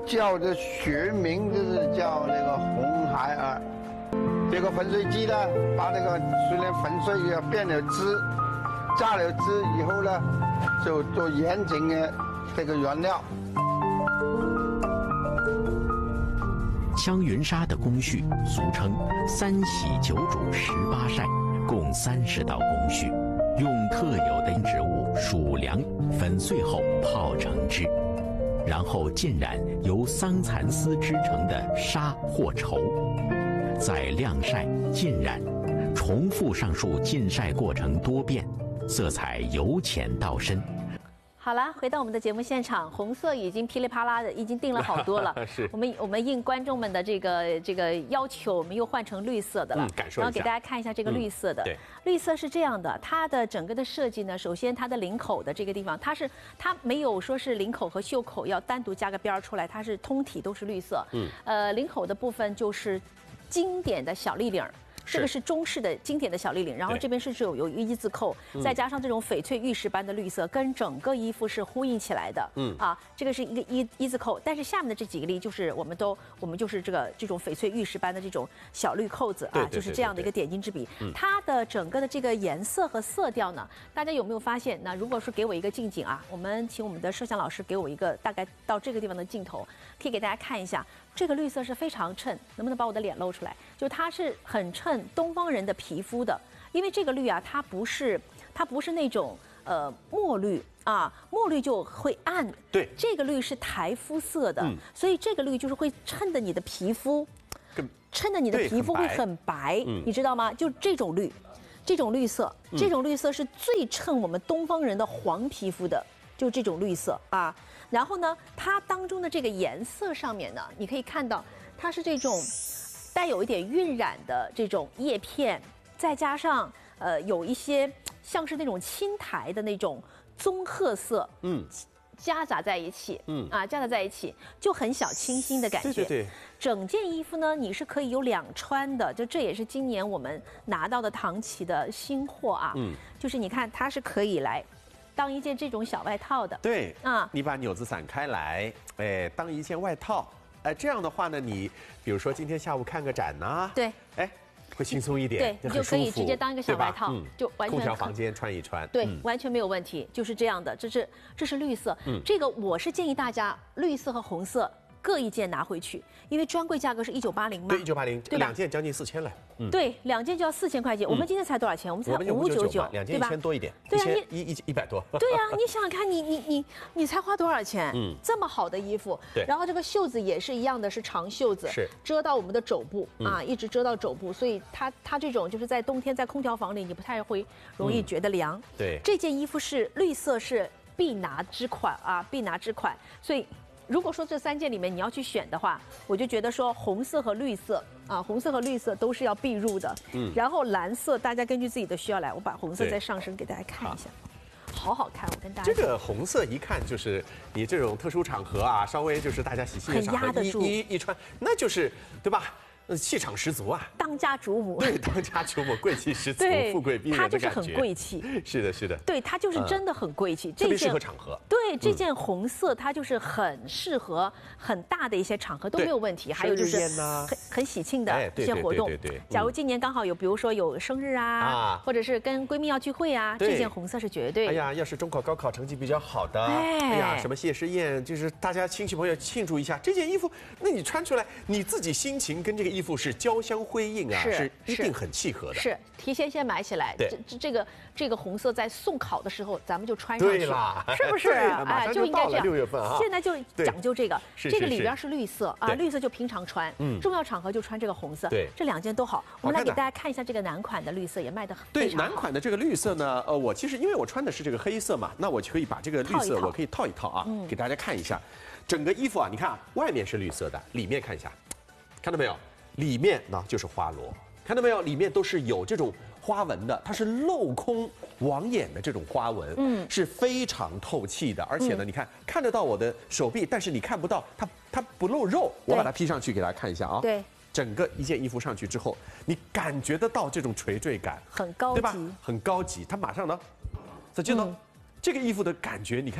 叫的学名就是叫那个红孩儿。这个粉碎机呢，把那个虽然粉碎也变了汁，榨了汁以后呢，就做严谨的这个原料。 香云纱的工序俗称3洗9煮18晒，共30道工序，用特有的植物薯粮粉碎后泡成汁，然后浸染由桑蚕丝织成的纱或绸，再晾晒浸染，重复上述浸晒过程多遍，色彩由浅到深。 好了，回到我们的节目现场，红色已经噼里啪啦的，已经定了好多了。 是， 我们应观众们的这个要求，我们又换成绿色的了。 感受一下。 然后给大家看一下这个绿色的。 对， 绿色是这样的，它的整个的设计呢，首先它的领口的这个地方，它没有说是领口和袖口要单独加个边儿出来，它是通体都是绿色。领口的部分就是经典的小立领。这个是中式的经典的小立领，然后这边是有一字扣，再加上这种翡翠玉石般的绿色，跟整个衣服是呼应起来的。这个是一个一字扣，但是下面的这几个例就是我们就是这种翡翠玉石般的这种小绿扣子啊，就是这样的一个点睛之笔。它的整个的这个颜色和色调呢，大家有没有发现？那如果说给我一个近景啊，我们请我们的摄像老师给我一个大概到这个地方的镜头，可以给大家看一下。这个绿色是非常衬，能不能把我的脸露出来？就它是很衬东方人的皮肤的，因为这个绿啊，它不是那种墨绿啊，墨绿就会暗。 对， 这个绿是台肤色的，所以这个绿就是会衬得你的皮肤，衬得你的皮肤会很白，你知道吗？就这种绿，这种绿色，这种绿色是最衬我们东方人的黄皮肤的。就这种绿色啊，然后呢，它当中的这个颜色上面呢，你可以看到它是这种带有一点晕染的这种叶片，再加上有一些像是那种青苔的那种棕褐色，夹杂在一起，夹杂在一起就很小清新的感觉。 对。 整件衣服呢，你是可以有2穿的，就这也是今年我们拿到的唐奇的新货啊。就是你看它是可以来。当一件这种小外套的， 对啊，你把纽子散开来，当一件外套，这样的话呢，你比如说今天下午看个展呐， 对， 会轻松一点， 对，你就可以直接当一个小外套，就完全空调房间穿一穿， 对，完全没有问题，就是这样的，这是绿色，这个我是建议大家绿色和红色。各一件拿回去，因为专柜价格是1980嘛。 对，1980， 对吧？2 件将近4000了。 对，2件就要4000块钱。我们今天才多少钱？我们才5599， 2件1000多一点。 对呀 ，100多。 对呀，你想想看，你才花多少钱？这么好的衣服， 对。 然后这个袖子也是一样的，是长袖子， 是遮到我们的肘部啊，一直遮到肘部，所以它这种就是在冬天在空调房里，你不太会容易觉得凉。 对， 这件衣服是绿色，是必拿之款啊，必拿之款，所以。如果说这3件里面你要去选的话，我就觉得说红色和绿色啊，红色和绿色都是要必入的。然后蓝色大家根据自己的需要来，我把红色再上身给大家看一下，好好看，我跟大家这个红色一看就是你这种特殊场合啊，稍微就是大家喜庆的场合一穿，那就是对吧？气场十足啊！ 当家主母， 对，当家主母贵气十足，富贵逼人的感觉。 她就是很贵气。 是的，是的。 对，她就是真的很贵气。 特别适合场合。 对，这件红色它就是很适合很大的一些场合都没有问题。还有就是很喜庆的一些活动。 对。 假如今年刚好有，比如说有生日啊，或者是跟闺蜜要聚会啊，这件红色是绝对。 哎呀，要是中考、高考成绩比较好的，哎呀，什么谢师宴，就是大家亲戚朋友庆祝一下，这件衣服，那你穿出来，你自己心情跟这个衣服是交相辉映啊，是一定很契合的。 是提前先买起来，这个红色在送考的时候咱们就穿上去， 对啦， 是不是？ 哎， 就应该这样。 6月份啊， 现在就讲究这个，这个里边是绿色啊，绿色就平常穿，重要场合就穿这个红色。 对， 这2件都好。我们来给大家看一下这个男款的绿色，也卖得很对。男款的这个绿色呢，我其实因为我穿的是这个黑色嘛，那我可以把这个绿色我可以套一套啊，给大家看一下。整个衣服啊，你看啊，外面是绿色的，里面看一下，看到没有？里面呢就是花螺，看到没有？里面都是有这种花纹的，它是镂空网眼的这种花纹，是非常透气的。而且呢，你看得到我的手臂，但是你看不到它不露肉。我把它披上去给大家看一下啊。 对， 整个一件衣服上去之后，你感觉得到这种垂坠感， 很高级， 对吧？很高级。它马上呢，再见到这个衣服的感觉，你看。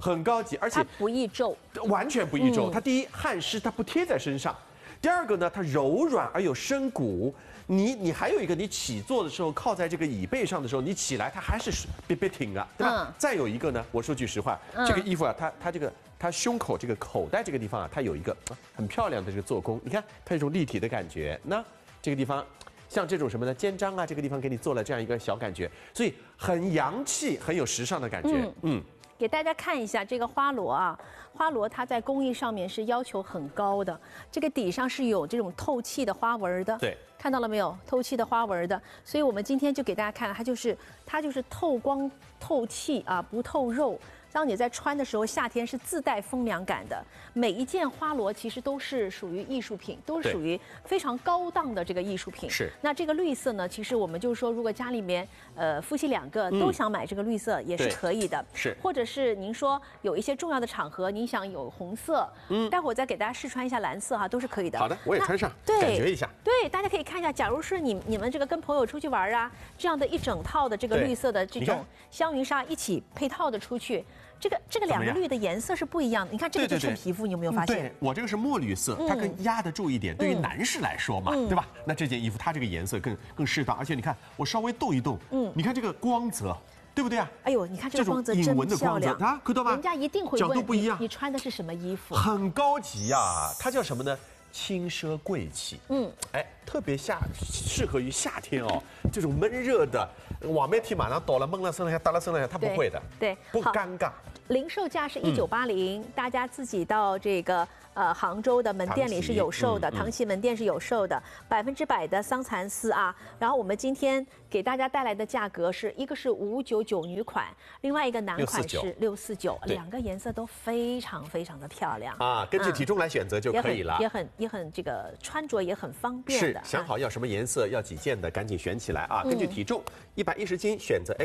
很高级，而且它不易皱， 完全不易皱。它第一汗湿，它不贴在身上；第二个呢，它柔软而有深骨。你还有一个，你起坐的时候靠在这个椅背上的时候，你起来它还是别挺啊，对吧？再有一个呢，我说句实话，这个衣服啊，它胸口这个口袋这个地方啊，它有一个很漂亮的这个做工，你看它有一种立体的感觉。那这个地方像这种什么呢，肩章啊，这个地方给你做了这样一个小感觉，所以很洋气，很有时尚的感觉。 给大家看一下这个花螺啊，花螺它在工艺上面是要求很高的，这个底上是有这种透气的花纹的。 对， 看到了没有？透气的花纹的，所以我们今天就给大家看，它就是透光透气啊，不透肉。当你在穿的时候，夏天是自带风凉感的。每一件花螺其实都是属于艺术品，都是属于非常高档的这个艺术品。 是。 那这个绿色呢，其实我们就是说，如果家里面夫妻2个都想买这个绿色，也是可以的。 是。 或者是您说有一些重要的场合，您想有红色，待会儿再给大家试穿一下蓝色哈，都是可以的。 好的，我也穿上， 对， 感觉一下。 对，大家可以看一下，假如是你们这个跟朋友出去玩啊，这样的一整套的这个绿色的这种香云纱一起配套的出去。这个2个绿的颜色是不一样的，你看这个就衬皮肤，你有没有发现？ 对，我这个是墨绿色，它更压得住一点。对于男士来说嘛，对吧？那这件衣服它这个颜色更适当，而且你看我稍微动一动，你看这个光泽，对不对啊？ 哎呦，你看这个光泽真漂亮啊，看到吗？ 人家一定会角度不一样， 你穿的是什么衣服？ 很高级呀，它叫什么呢？轻奢贵气，特别适合于夏天哦，这种闷热的，往媒体马上倒了闷了身上，打了身上，它不会的， 对， 不尴尬。 零售价是1980，大家自己到这个杭州的门店里是有售的，唐琦门店是有售的，100%的桑蚕丝啊。然后我们今天给大家带来的价格是一个是599女款，另外一个男款是649，2个颜色都非常非常的漂亮啊。根据体重来选择就可以了， 也很这个穿着也很方便的。 是，想好要什么颜色，要几件的，赶紧选起来啊！根据体重，110斤选择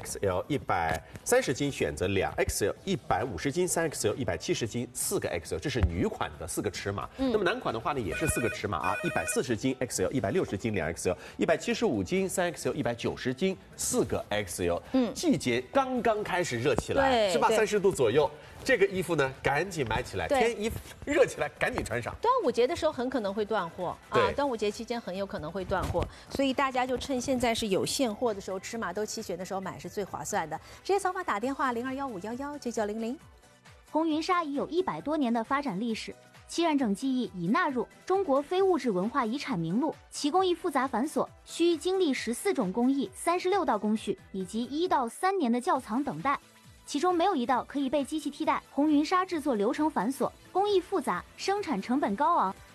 XL，130斤选择2XL，150斤3XL， 170斤4个 XL， 这是女款的4个尺码。那么男款的话呢，也是4个尺码啊，140斤 XL，160斤2XL，175斤3XL，190斤4个 XL。季节刚刚开始热起来，是吧？30度左右。这个衣服呢，赶紧买起来，天一热起来，赶紧穿上。 端午节的时候很可能会断货啊，端午节期间很有可能会断货，所以大家就趁现在是有现货的时候，尺码都齐全的时候买是最划算的。直接扫码打电话0215119900。 红云纱已有100多年的发展历史，其染整技艺已纳入中国非物质文化遗产名录，其工艺复杂繁琐，需经历14种工艺、36道工序以及1到3年的窖藏等待。其中没有一道可以被机器替代。红云纱制作流程繁琐，工艺复杂，生产成本高昂，